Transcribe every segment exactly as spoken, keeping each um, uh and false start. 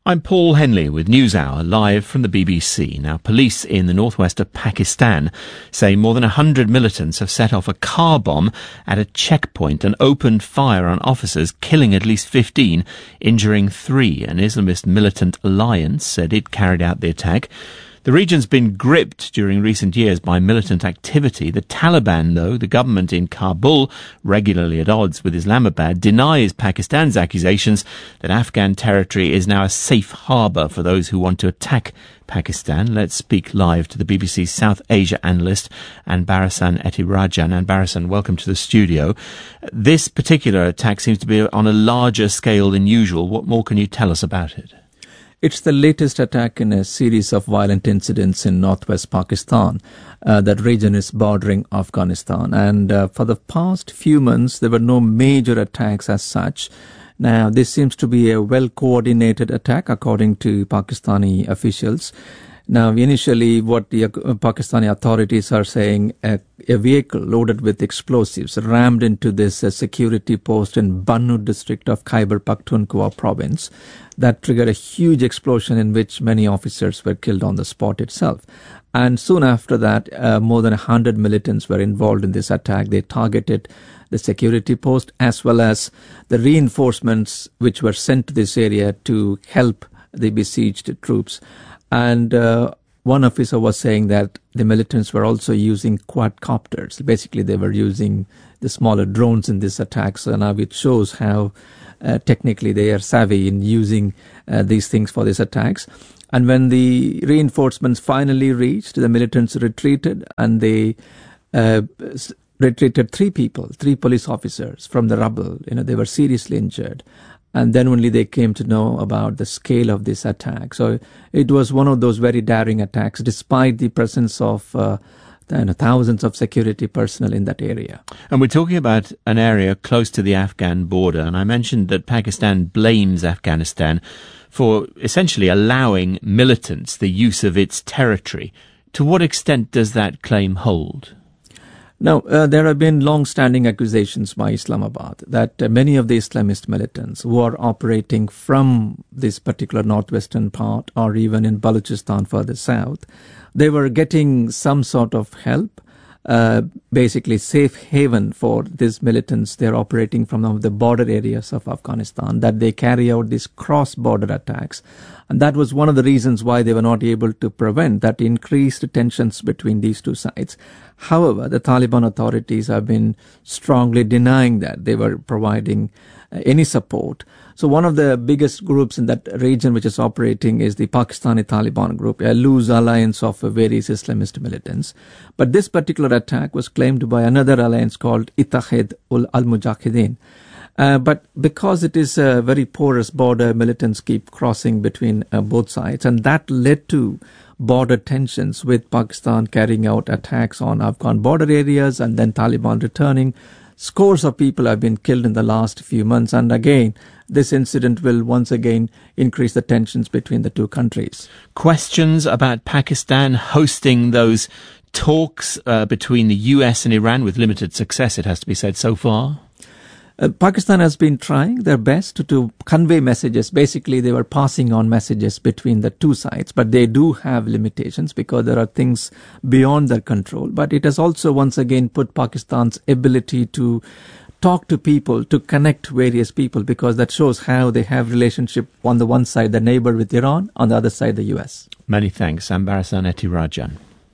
I'm Paul Henley with NewsHour, live from the B B C. Now, police in the northwest of Pakistan say more than one hundred militants have set off a car bomb at a checkpoint and opened fire on officers, killing at least fifteen, injuring three. An Islamist militant alliance said it carried out the attack. The region's been gripped during recent years by militant activity. The Taliban, though, the government in Kabul, regularly at odds with Islamabad, denies Pakistan's accusations that Afghan territory is now a safe harbour for those who want to attack Pakistan. Let's speak live to the B B C's South Asia analyst, Anbarasan Etirajan. Anbarasan, welcome to the studio. This particular attack seems to be on a larger scale than usual. What more can you tell us about it? It's the latest attack in a series of violent incidents in northwest Pakistan. Uh, that region is bordering Afghanistan. And uh, for the past few months, there were no major attacks as such. Now, this seems to be a well-coordinated attack, according to Pakistani officials. Now, initially, what the uh, Pakistani authorities are saying, uh, a vehicle loaded with explosives rammed into this uh, security post in Bannu district of Khyber Pakhtunkhwa province. That triggered a huge explosion in which many officers were killed on the spot itself. And soon after that, uh, more than one hundred militants were involved in this attack. They targeted the security post as well as the reinforcements which were sent to this area to help the besieged troops. And uh, one officer was saying that the militants were also using quadcopters. Basically, they were using the smaller drones in this attack. So now it shows how uh, technically they are savvy in using uh, these things for these attacks. And when the reinforcements finally reached, the militants retreated, and they uh, retreated three people, three police officers from the rubble. You know, they were seriously injured. And then only they came to know about the scale of this attack. So it was one of those very daring attacks, despite the presence of uh, you know, thousands of security personnel in that area. And we're talking about an area close to the Afghan border. And I mentioned that Pakistan blames Afghanistan for essentially allowing militants the use of its territory. To what extent does that claim hold? Now, uh, there have been long-standing accusations by Islamabad that uh, many of the Islamist militants who are operating from this particular northwestern part or even in Balochistan further south, they were getting some sort of help, uh, basically safe haven for these militants. They're operating from some of the border areas of Afghanistan, that they carry out these cross-border attacks. And that was one of the reasons why they were not able to prevent that increased tensions between these two sides. However, the Taliban authorities have been strongly denying that they were providing uh, any support. So one of the biggest groups in that region which is operating is the Pakistani Taliban group, a loose alliance of uh, various Islamist militants. But this particular attack was claimed by another alliance called Ittihad al-Mujahideen. Uh, but because it is a very porous border, militants keep crossing between uh, both sides, and that led to border tensions, with Pakistan carrying out attacks on Afghan border areas and then Taliban returning. Scores of people have been killed in the last few months, and again, this incident will once again increase the tensions between the two countries. Questions about Pakistan hosting those talks uh, between the U S and Iran, with limited success, it has to be said, so far? Uh, Pakistan has been trying their best to, to convey messages. Basically, they were passing on messages between the two sides, but they do have limitations because there are things beyond their control. But it has also once again put Pakistan's ability to talk to people, to connect various people, because that shows how they have relationship on the one side, the neighbor with Iran, on the other side, the U S. Many thanks, Anbarasan Etirajan.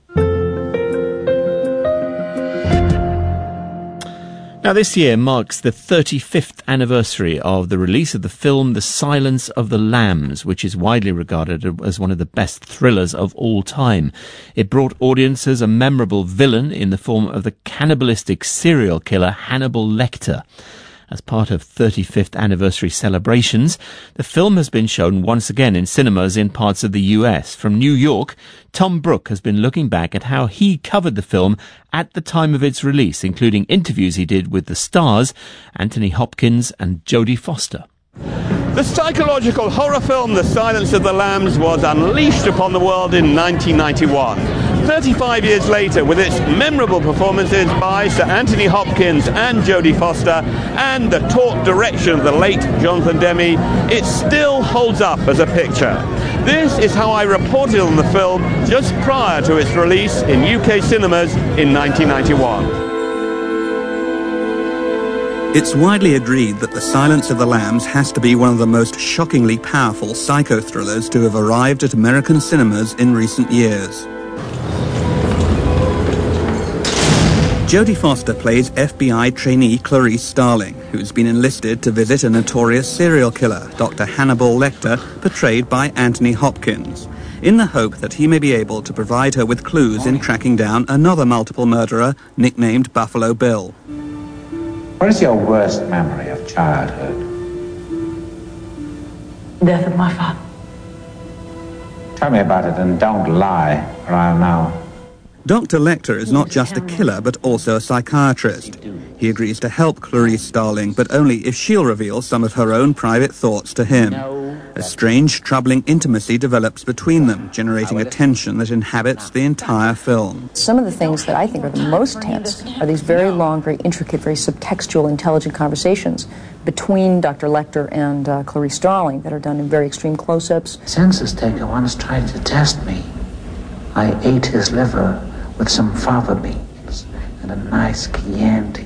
Now, this year marks the thirty-fifth anniversary of the release of the film The Silence of the Lambs, which is widely regarded as one of the best thrillers of all time. It brought audiences a memorable villain in the form of the cannibalistic serial killer Hannibal Lecter. As part of thirty-fifth anniversary celebrations, the film has been shown once again in cinemas in parts of the U S. From New York, Tom Brook has been looking back at how he covered the film at the time of its release, including interviews he did with the stars, Anthony Hopkins and Jodie Foster. The psychological horror film The Silence of the Lambs was unleashed upon the world in nineteen ninety-one. thirty-five years later, with its memorable performances by Sir Anthony Hopkins and Jodie Foster and the taut direction of the late Jonathan Demme, it still holds up as a picture. This is how I reported on the film just prior to its release in U K cinemas in nineteen ninety-one. It's widely agreed that The Silence of the Lambs has to be one of the most shockingly powerful psycho-thrillers to have arrived at American cinemas in recent years. Jodie Foster plays F B I trainee Clarice Starling, who's been enlisted to visit a notorious serial killer, Doctor Hannibal Lecter, portrayed by Anthony Hopkins, in the hope that he may be able to provide her with clues in tracking down another multiple murderer nicknamed Buffalo Bill. What is your worst memory of childhood? Death of my father. Tell me about it and don't lie, or I'll know. Doctor Lecter is not just a killer, but also a psychiatrist. He agrees to help Clarice Starling, but only if she'll reveal some of her own private thoughts to him. A strange, troubling intimacy develops between them, generating a tension that inhabits the entire film. Some of the things that I think are the most tense are these very long, very intricate, very subtextual, intelligent conversations between Doctor Lecter and uh, Clarice Starling that are done in very extreme close-ups. Census taker once tried to test me. I ate his liver with some fava beans and a nice Chianti.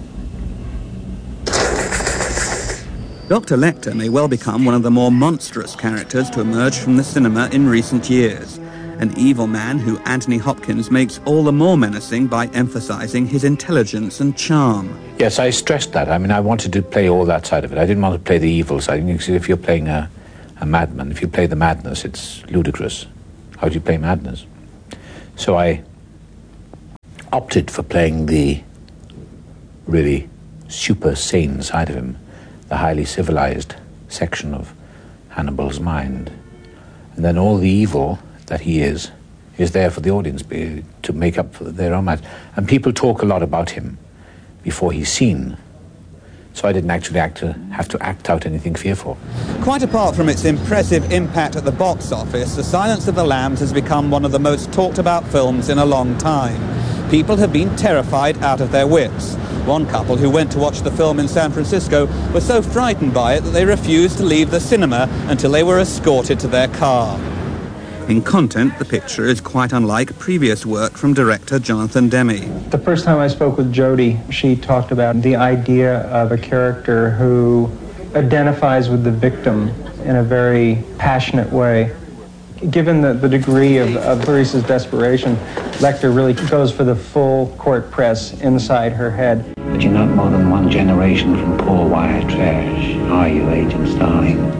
Doctor Lecter may well become one of the more monstrous characters to emerge from the cinema in recent years. An evil man who Anthony Hopkins makes all the more menacing by emphasizing his intelligence and charm. Yes, I stressed that. I mean, I wanted to play all that side of it. I didn't want to play the evil side. If you're playing a, a madman, if you play the madness, it's ludicrous. How do you play madness? So I opted for playing the really super sane side of him, the highly civilized section of Hannibal's mind. And then all the evil that he is, is there for the audience to make up for their own minds. And people talk a lot about him before he's seen. So I didn't actually act to, have to act out anything fearful. Quite apart from its impressive impact at the box office, The Silence of the Lambs has become one of the most talked about films in a long time. People have been terrified out of their wits. One couple who went to watch the film in San Francisco were so frightened by it that they refused to leave the cinema until they were escorted to their car. In content, the picture is quite unlike previous work from director Jonathan Demme. The first time I spoke with Jodie, she talked about the idea of a character who identifies with the victim in a very passionate way. Given the, the degree of, of Clarice's desperation, Lecter really goes for the full court press inside her head. But you're not more than one generation from poor wire trash, are you, Agent Starling?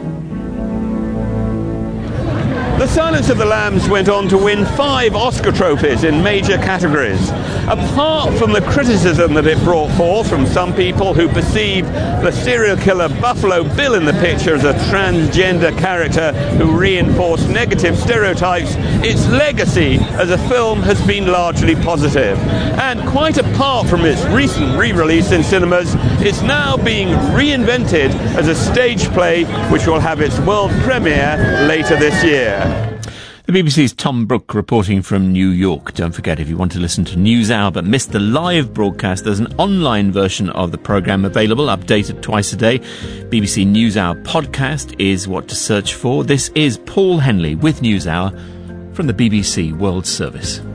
The Silence of the Lambs went on to win five Oscar trophies in major categories. Apart from the criticism that it brought forth from some people who perceived the serial killer Buffalo Bill in the picture as a transgender character who reinforced negative stereotypes, its legacy as a film has been largely positive. And quite apart from its recent re-release in cinemas, it's now being reinvented as a stage play which will have its world premiere later this year. The B B C's Tom Brooke reporting from New York. Don't forget, if you want to listen to NewsHour but missed the live broadcast, there's an online version of the programme available, updated twice a day. B B C NewsHour podcast is what to search for. This is Paul Henley with NewsHour from the B B C World Service.